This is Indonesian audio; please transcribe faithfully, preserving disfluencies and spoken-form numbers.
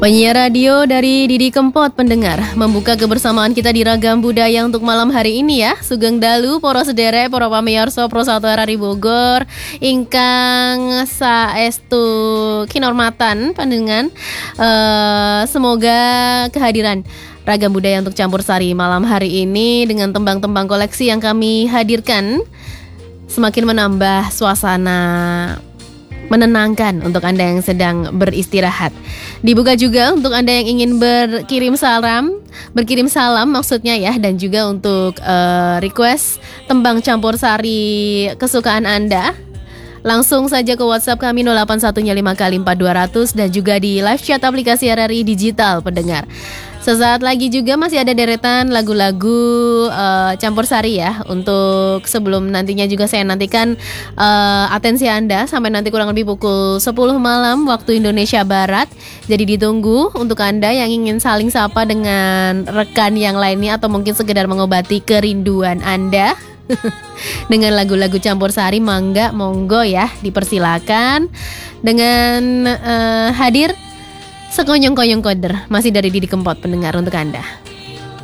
Penyiar radio dari Didi Kempot pendengar membuka kebersamaan kita di Ragam Budaya untuk malam hari ini ya. Sugeng dalu poro sedere poro pamiyarso pro satu Rari Bogor ingkang saestu kinormatan pandangan. Uh, semoga kehadiran Ragam Budaya untuk campur sari malam hari ini dengan tembang-tembang koleksi yang kami hadirkan semakin menambah suasana menenangkan untuk Anda yang sedang beristirahat. Dibuka juga untuk Anda yang ingin berkirim salam, berkirim salam maksudnya ya, dan juga untuk uh, request tembang campur sari kesukaan Anda. Langsung saja ke WhatsApp kami nol delapan satu lima kali empat dua nol nol dan juga di live chat aplikasi R R I Digital pendengar. Sesaat lagi juga masih ada deretan lagu-lagu uh, campur sari ya. Untuk sebelum nantinya juga saya nantikan uh, atensi Anda sampai nanti kurang lebih pukul sepuluh malam waktu Indonesia Barat. Jadi ditunggu untuk Anda yang ingin saling sapa dengan rekan yang lainnya atau mungkin sekedar mengobati kerinduan Anda dengan lagu-lagu campur sari, mangga monggo ya, dipersilakan dengan uh, hadir sekonyong-konyong koder masih dari Didi Kempot pendengar untuk Anda.